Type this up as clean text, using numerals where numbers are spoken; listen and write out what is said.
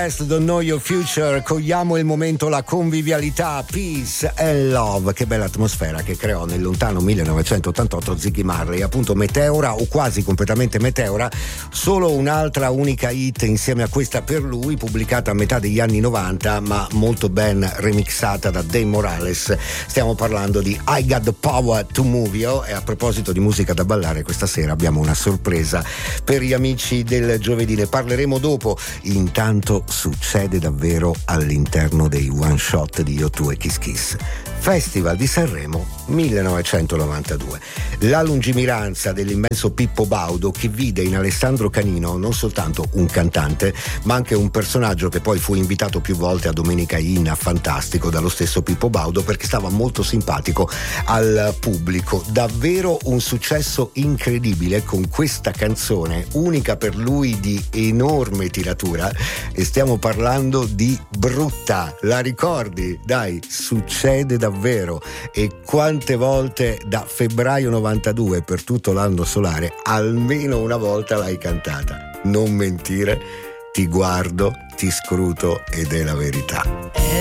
Don't Know Your Future, cogliamo il momento, la convivialità, peace and love. Che bella atmosfera che creò nel lontano 1988 Ziggy Marley, appunto Meteora, o quasi completamente Meteora, solo un'altra unica hit insieme a questa per lui, pubblicata a metà degli anni 90 ma molto ben remixata da Dave Morales. Stiamo parlando di I Got the Power to Move You. E a proposito di musica da ballare, questa sera abbiamo una sorpresa per gli amici del giovedì, ne parleremo dopo. Intanto succede davvero all'interno dei one shot di U2 e Kiss Kiss. Festival di Sanremo 1992. La lungimiranza dell'immenso Pippo Baudo, che vide in Alessandro Canino non soltanto un cantante ma anche un personaggio che poi fu invitato più volte a Domenica In, a Fantastico, dallo stesso Pippo Baudo, perché stava molto simpatico al pubblico. Davvero un successo incredibile con questa canzone unica per lui, di enorme tiratura, e stiamo parlando di Brutta. La ricordi? Dai, succede davvero. E quante volte da febbraio 92 per tutto l'anno solare almeno una volta l'hai cantata? Non mentire, ti guardo, ti scruto ed è la verità.